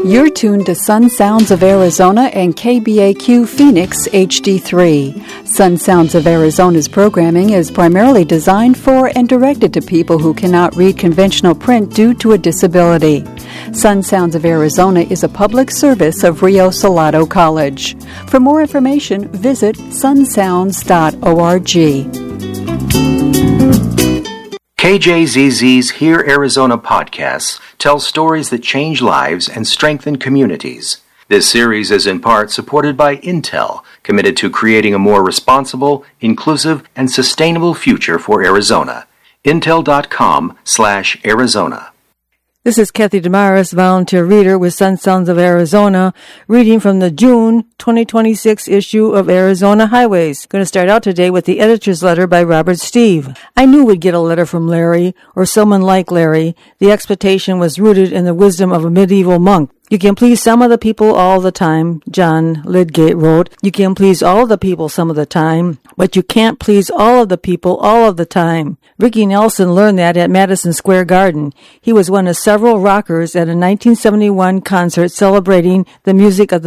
You're tuned to Sun Sounds of Arizona and KBAQ Phoenix HD3. Sun Sounds of Arizona's programming is primarily designed for and directed to people who cannot read conventional print due to a disability. Sun Sounds of Arizona is a public service of Rio Salado College. For more information, visit sunsounds.org. KJZZ's Hear Arizona podcasts tell stories that change lives and strengthen communities. This series is in part supported by Intel, committed to creating a more responsible, inclusive, and sustainable future for Arizona. Intel.com/Arizona. This is Kathy Damaris, volunteer reader with Sun Sounds of Arizona, reading from the June 2026 issue of Arizona Highways. Going to start out today with the editor's letter by Robert Steve. I knew we'd get a letter from Larry, or someone like Larry. The expectation was rooted in the wisdom of a medieval monk. You can please some of the people all the time, John Lydgate wrote. You can please all of the people some of the time, but you can't please all of the people all of the time. Ricky Nelson learned that at Madison Square Garden. He was one of several rockers at a 1971 concert celebrating the music of the